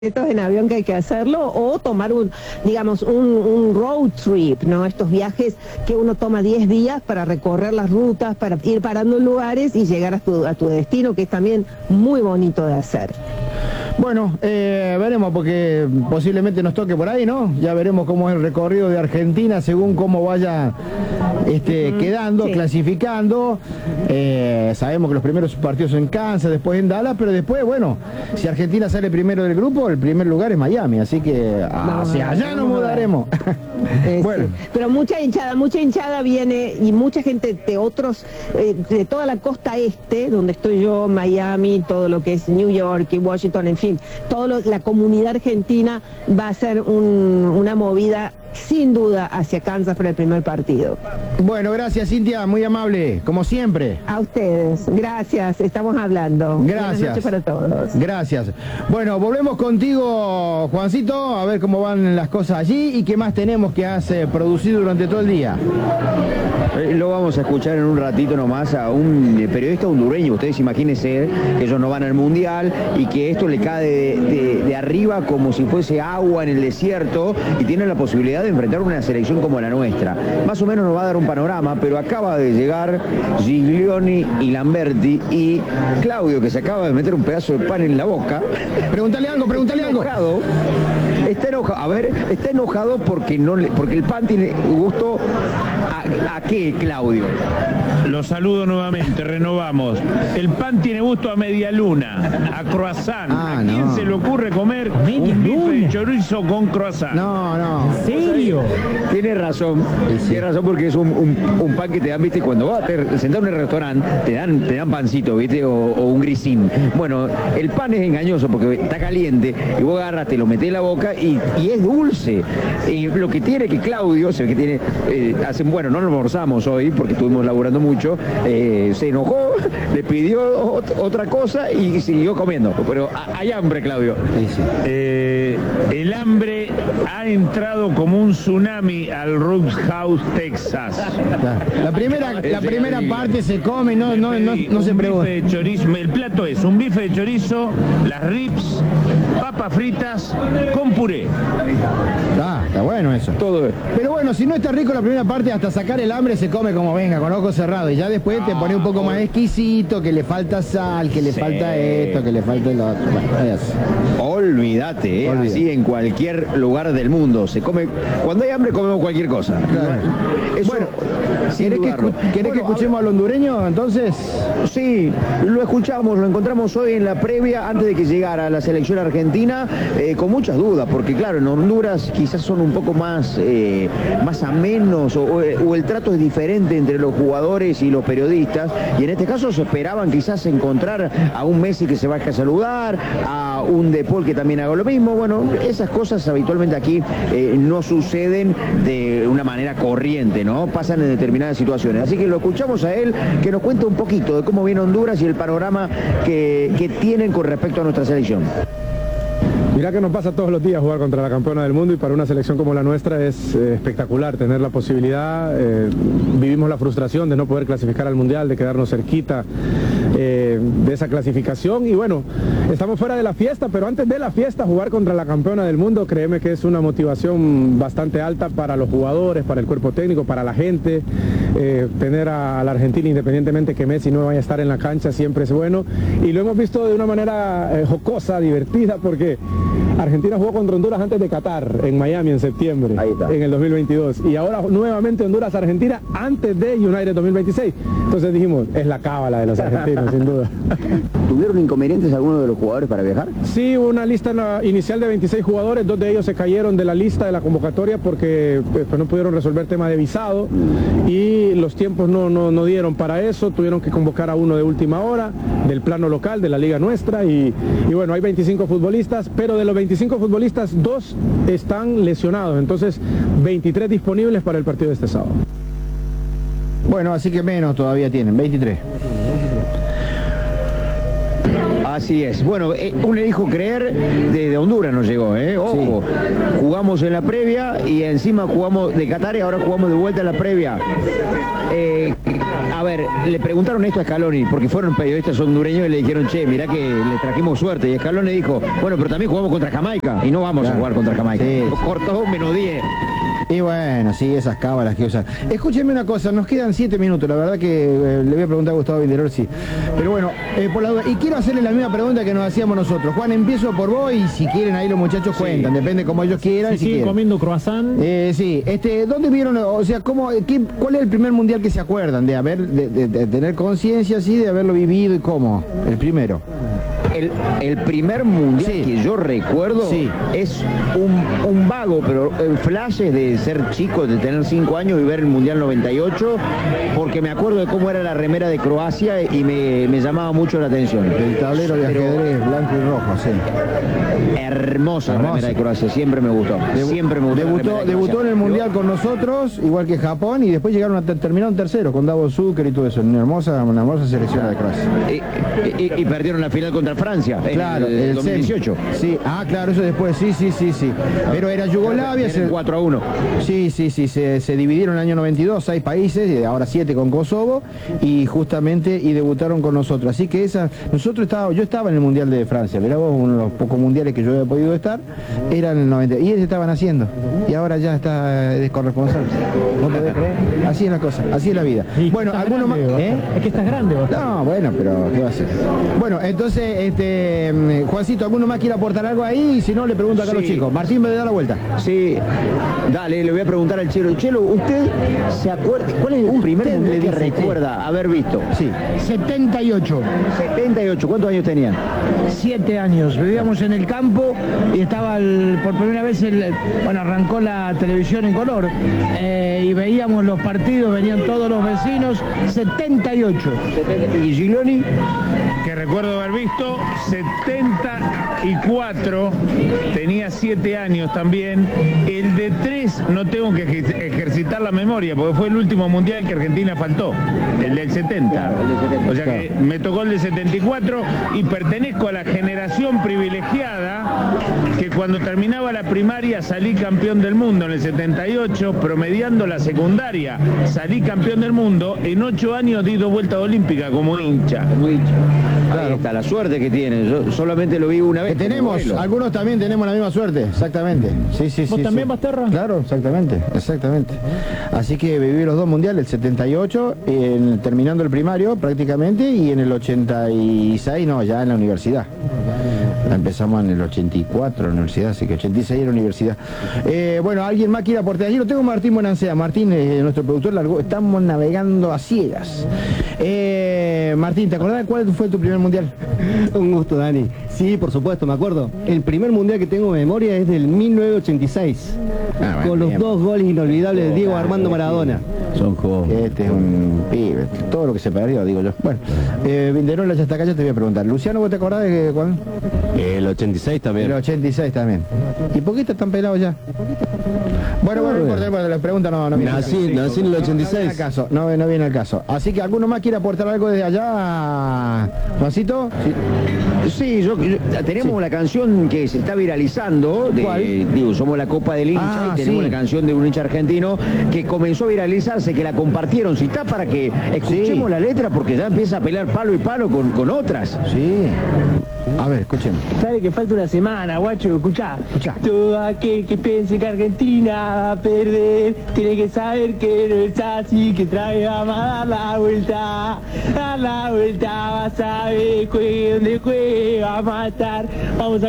en avión que hay que hacerlo, o tomar digamos, un road trip, ¿no? Estos viajes que uno toma 10 días para recorrer las rutas, para ir parando en lugares y llegar a tu destino, que es también muy bonito de hacer. Bueno, veremos, porque posiblemente nos toque por ahí, ¿no? Ya veremos cómo es el recorrido de Argentina según cómo vaya quedando, sí, clasificando. Sabemos que los primeros partidos son en Kansas, después en Dallas, pero después, bueno, si Argentina sale primero del grupo, el primer lugar es Miami, así que hacia allá nos mudaremos. Bueno. Pero mucha hinchada viene, y mucha gente de otros, de toda la costa este, donde estoy yo, Miami, todo lo que es New York y Washington, en fin, la comunidad argentina va a ser una movida sin duda hacia Kansas para el primer partido. Bueno, gracias, Cintia, muy amable, como siempre. A ustedes, gracias, estamos hablando. Gracias. Buenas noches para todos. Gracias. Bueno, volvemos contigo, Juancito, a ver cómo van las cosas allí y qué más tenemos que has producido durante todo el día. Lo vamos a escuchar en un ratito nomás a un periodista hondureño. Ustedes imagínense que ellos no van al Mundial y que esto le cae de arriba como si fuese agua en el desierto, y tienen la posibilidad de enfrentar una selección como la nuestra. Más o menos nos va a dar un panorama, pero acaba de llegar Giglioni y Lamberti, y Claudio, que se acaba de meter un pedazo de pan en la boca. Pregúntale algo. Está enojado, a ver, está enojado porque el pan tiene gusto ¿a qué, Claudio? Lo saludo nuevamente, renovamos. El pan tiene gusto a media luna, a croissant. ¿A quién se le ocurre comer un bife de chorizo con croissant? No. ¿En serio? Tiene razón, porque es un pan que te dan, ¿viste? Cuando vas a sentar en un restaurante, te dan pancito, ¿viste? O un grisín. Bueno, el pan es engañoso porque está caliente y vos agarras, te lo metés en la boca y es dulce. Lo que tiene que Claudio, se ve que tiene, bueno, no almorzamos hoy porque estuvimos laburando mucho, se enojó, le pidió otra cosa y siguió comiendo. Pero hay hambre, Claudio. El hambre ha entrado como un tsunami al Rugg's House, Texas. La primera parte se come, no se pregunta. El plato es un bife de chorizo, las ribs, papas fritas con puré. Está bueno eso. Todo. Pero bueno, si no está rico la primera parte, hasta sacar el hambre se come como venga, con ojos cerrados. Y ya después te pone un poco más exquisito, que le falta sal, que le falta esto, que le falta lo otro. Bueno, olvídate, así en cualquier lugar del mundo se come. Cuando hay hambre comemos cualquier cosa. Claro. Bueno, ¿querés que escuchemos al hondureño entonces? Sí, lo escuchamos, lo encontramos hoy en la previa antes de que llegara la selección argentina, con muchas dudas, porque claro, en Honduras quizás son un poco más amenos, o el trato es diferente entre los jugadores y los periodistas, y en este caso se esperaban quizás encontrar a un Messi que se vaya a saludar, a un De Paul que también haga lo mismo. Bueno, esas cosas habitualmente aquí no suceden de una manera corriente, ¿no? Pasan en determinadas situaciones. Así que lo escuchamos a él, que nos cuenta un poquito de cómo viene Honduras y el panorama que tienen con respecto a nuestra selección. Mirá que nos pasa todos los días jugar contra la campeona del mundo, y para una selección como la nuestra es espectacular tener la posibilidad. Vivimos la frustración de no poder clasificar al Mundial, de quedarnos cerquita de esa clasificación, y bueno, estamos fuera de la fiesta, pero antes de la fiesta jugar contra la campeona del mundo, créeme que es una motivación bastante alta para los jugadores, para el cuerpo técnico, para la gente. Tener a la Argentina, independientemente que Messi no vaya a estar en la cancha, siempre es bueno, y lo hemos visto de una manera jocosa, divertida, porque Argentina jugó contra Honduras antes de Qatar, en Miami, en septiembre, en el 2022. Y ahora nuevamente Honduras-Argentina antes de United 2026. Entonces dijimos, es la cábala de los argentinos, sin duda. ¿Tuvieron inconvenientes algunos de los jugadores para viajar? Sí, hubo una lista inicial de 26 jugadores, 2 de ellos se cayeron de la lista de la convocatoria porque pues, no pudieron resolver tema de visado, y los tiempos no dieron para eso. Tuvieron que convocar a uno de última hora, del plano local, de la liga nuestra, y bueno, hay 25 futbolistas, pero de los 25 futbolistas, 2 están lesionados, entonces 23 disponibles para el partido de este sábado. Bueno, así que menos todavía tienen, 23. Así es. Bueno, un elijo creer de Honduras nos llegó, ojo. Sí. Jugamos en la previa y encima jugamos de Qatar y ahora jugamos de vuelta en la previa. A ver, le preguntaron esto a Scaloni, porque fueron periodistas hondureños y le dijeron, che, mirá que le trajimos suerte. Y Scaloni dijo, bueno, pero también jugamos contra Jamaica y no vamos a jugar contra Jamaica. Sí. Cortó -10. Y bueno, sí, esas cábalas que usan. Escúchenme una cosa, nos quedan 7 minutos, la verdad que le voy a preguntar a Gustavo Vindelor, sí. Pero bueno, por la duda, y quiero hacerle la misma pregunta que nos hacíamos nosotros. Juan, empiezo por vos y si quieren ahí los muchachos cuentan, depende como ellos quieran. Si siguen comiendo croissant. Sí, ¿dónde vieron, o sea, cuál es el primer mundial que se acuerdan de de tener conciencia así, de haberlo vivido y cómo? El primero. El primer mundial que yo recuerdo es un vago, pero en flashes de ser chico, de tener 5 años y ver el Mundial 98, porque me acuerdo de cómo era la remera de Croacia y me llamaba mucho la atención. El tablero de ajedrez blanco y rojo, sí. Hermosa la remera de Croacia, siempre me gustó. Debutó en el Mundial con nosotros, igual que Japón, y después terminaron tercero con Davor Zucker y todo eso. Una hermosa selección de Croacia. Y perdieron la final contra Francia, claro, el 2018. Sí, claro, eso después, sí. Pero era Yugoslavia. 4-1. Sí, se dividieron en el año 92, 6 países, ahora 7 con Kosovo, y justamente, debutaron con nosotros. Así que yo estaba en el Mundial de Francia, mirá vos, uno de los pocos mundiales que yo había podido estar, eran en el 90, y ellos estaban haciendo, y ahora ya está de corresponsal. ¿No podés creer? Así es la cosa, así es la vida. Bueno, algunos más... Es que estás grande vos. No, bueno, pero ¿qué va a hacer? Bueno, entonces, Juancito, ¿alguno más quiere aportar algo ahí? Y si no, le pregunto acá a los chicos. Martín, me da la vuelta. Sí, dale, le voy a preguntar al Chelo. Chelo, ¿usted se acuerda? ¿Cuál es el primer mundial que recuerda haber visto? Sí. 78. 78, ¿cuántos años tenían? 7 años. Vivíamos en el campo y estaba por primera vez, arrancó la televisión en color y veíamos los partidos, venían todos los vecinos. 78. ¿Y Gigliotti? Que recuerdo haber visto 74, tenía 7 años también. El de 3 no tengo que ejercitar la memoria, porque fue el último mundial que Argentina faltó, el del 70. O sea que me tocó el de 74 y pertenezco a la generación privilegiada que cuando terminaba la primaria salí campeón del mundo en el 78, promediando la secundaria, salí campeón del mundo, en 8 años di 2 vueltas olímpicas como hincha. Claro. Ahí está la suerte que tiene. Yo solamente lo vi una vez. Algunos también tenemos la misma suerte, exactamente. Sí. ¿Vos también, Basterra? Claro, exactamente. Así que viví los 2 mundiales, el 78, terminando el primario prácticamente, y en el 86, ya en la universidad. Empezamos en el 84 en la universidad, así que 86 en la universidad. Bueno, ¿alguien más quiere aportar? Allí lo tengo Martín Bonancea. Martín, nuestro productor, estamos navegando a ciegas. Martín, ¿te acordás de cuál fue tu primer mundial? Un gusto, Dani. Sí, por supuesto, me acuerdo. El primer mundial que tengo en memoria es del 1986, con los 2 goles inolvidables de Diego Armando Maradona. Son jóvenes. Este es un pibe, todo lo que se perdió, digo yo. Bueno, Vinderola, ya está acá, ya te voy a preguntar. Luciano, ¿vos te acordás de cuál? El 86 también. El 86 también. ¿Y por qué estás tan pelado ya? Bueno, no importa, la pregunta no viene nací en el 86. No viene al caso. Así que, ¿alguno más quiere aportar algo desde allá, Juancito? Sí, tenemos la canción que se está viralizando, somos la Copa del Hincha, y tenemos la canción de un hincha argentino que comenzó a viralizarse, que la compartieron. Si está para que escuchemos la letra, porque ya empieza a pelear palo y palo con otras. Sí. A ver, escuchemos. Sabe que falta una semana, guacho, escuchá. Todo aquel que piense que Argentina va a perder, tiene que saber que no es así, que trae a dar la vuelta, vas a ver, juegue donde juegue, va a matar, vamos a